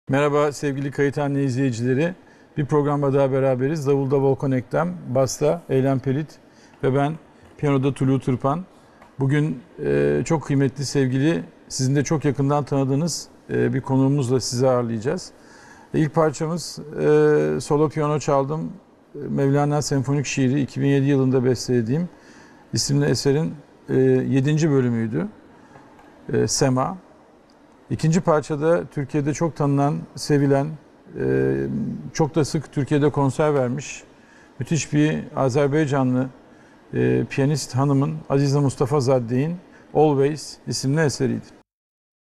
Merhaba sevgili Kayıthane izleyicileri. Bir programda daha beraberiz. Davulda Volkan Eklem, Basta Eylem Pelit ve ben piyanoda Tulu Tırpan. Bugün çok kıymetli sevgili, sizin de çok yakından tanıdığınız bir konuğumuzla sizi ağırlayacağız. İlk parçamız solo piyano çaldım. Mevlana Senfonik Şiiri 2007 yılında bestelediğim isimli eserin 7. bölümüydü. Sema. İkinci parçada Türkiye'de çok tanınan, sevilen, çok da sık Türkiye'de konser vermiş müthiş bir Azerbaycanlı piyanist hanımın Azize Mustafa Zadde'in Always isimli eseriydi.